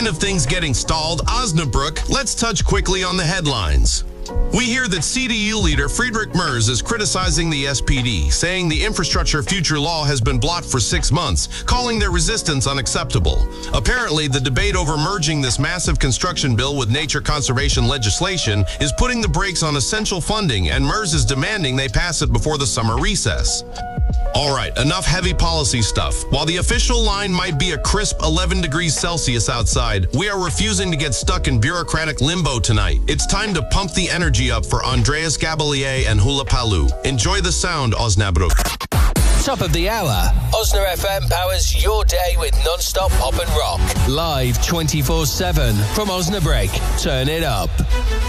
Speaking of things getting stalled, Osnabrück, let's touch quickly on the headlines. We hear that CDU leader Friedrich Merz is criticizing the SPD, saying the infrastructure future law has been blocked for 6 months, calling their resistance unacceptable. Apparently, the debate over merging this massive construction bill with nature conservation legislation is putting the brakes on essential funding, and Merz is demanding they pass it before the summer recess. All right, enough heavy policy stuff. While the official line might be a crisp 11 degrees Celsius outside, we are refusing to get stuck in bureaucratic limbo tonight. It's time to pump the energy up for Andreas Gabalier and Hula Palu. Enjoy the sound, Osnabrück. Top of the hour. Osna FM powers your day with non-stop pop and rock. Live 24/7 from Osnabrück. Turn it up.